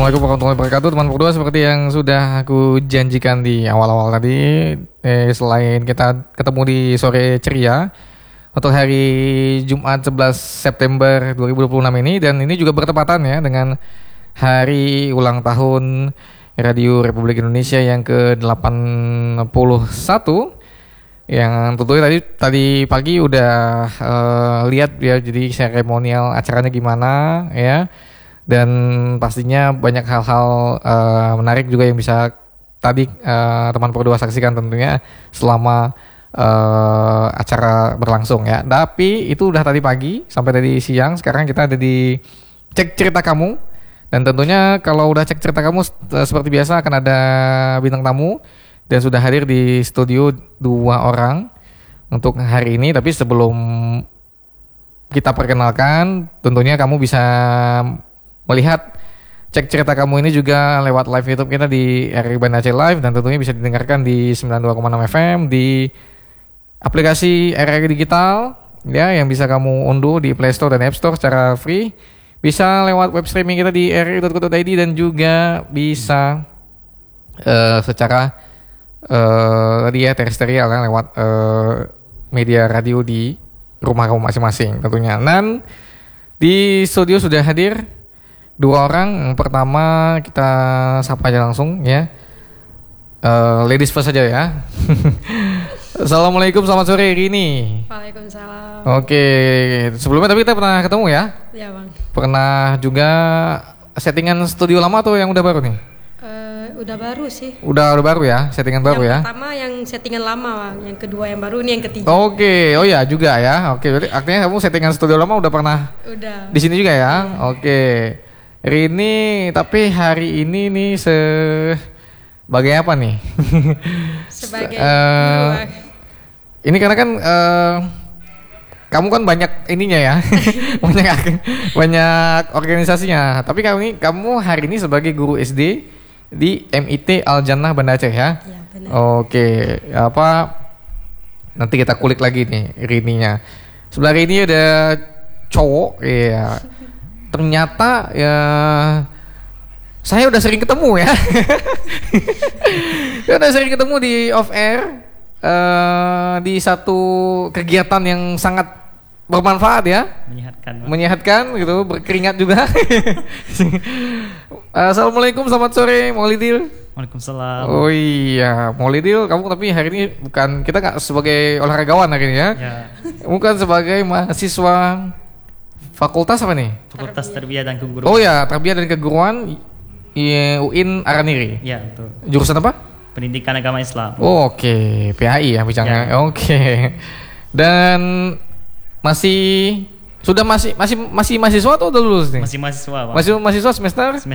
Assalamualaikum warahmatullahi wabarakatuh, teman berdua. Seperti yang sudah aku janjikan di awal-awal tadi, selain kita ketemu di sore ceria untuk hari Jumat 11 September 2026 ini, dan ini juga bertepatan ya dengan hari ulang tahun Radio Republik Indonesia yang ke-81, yang tentunya tadi pagi udah lihat ya, jadi seremonial acaranya gimana ya. Dan pastinya banyak hal-hal menarik juga yang bisa tadi teman berdua saksikan tentunya selama acara berlangsung ya. Tapi itu udah tadi pagi sampai tadi siang. Sekarang kita ada di Cek Cerita Kamu. Dan tentunya kalau udah Cek Cerita Kamu seperti biasa akan ada bintang tamu. Dan sudah hadir di studio 2 orang untuk hari ini. Tapi sebelum kita perkenalkan, tentunya kamu bisa melihat Cek Cerita Kamu ini juga lewat live YouTube kita di RRI Banda Aceh Live, dan tentunya bisa didengarkan di 92,6 FM di aplikasi RRI Digital ya, yang bisa kamu unduh di Play Store dan App Store secara free. Bisa lewat web streaming kita di rri.co.id, dan juga bisa secara tadi ya terestrial ya, lewat media radio di rumah kamu masing-masing tentunya. Dan di studio sudah hadir 2 orang. Yang pertama kita sapa aja langsung ya. Ladies first saja ya. Assalamualaikum, selamat sore Rini. Waalaikumsalam. Oke, sebelumnya tapi kita pernah ketemu ya? Iya bang. Pernah juga settingan studio lama atau yang udah baru nih? Udah baru sih. Udah baru ya, settingan baru ya? Yang pertama yang settingan lama bang, yang kedua yang baru, ini yang ketiga. Oke, oh ya juga ya. Oke, berarti artinya kamu settingan studio lama udah pernah? Udah. Di sini juga ya? Oke. Rini, tapi hari ini nih sebagai apa nih? Sebagai guru. Ini karena kan kamu kan banyak ininya ya, banyak organisasinya. Tapi kamu hari ini sebagai guru SD di MIT Al Jannah Banda Aceh ya? Iya benar. Oke, apa? Nanti kita kulik lagi nih Rininya. Sebelah Rini ada cowok, ya. Ternyata ya saya udah sering ketemu ya. Saya udah sering ketemu di off air di satu kegiatan yang sangat bermanfaat ya. Menyehatkan gitu, berkeringat juga. Assalamualaikum, selamat sore Maulidil. Waalaikumsalam. Oh iya, Maulidil, kamu tapi hari ini bukan, kita nggak sebagai olahragawan hari ini ya. Bukan sebagai mahasiswa fakultas apa nih? Fakultas Tarbiyah dan Keguruan. Oh ya, Tarbiyah dan Keguruan UIN Araniri. Ya, betul. Jurusan apa? Pendidikan Agama Islam. Oh, oke, PAI ya bicangnya. Ya. Oke. Dan masih mahasiswa atau udah lulus nih? Masih mahasiswa, Pak. Masih mahasiswa semester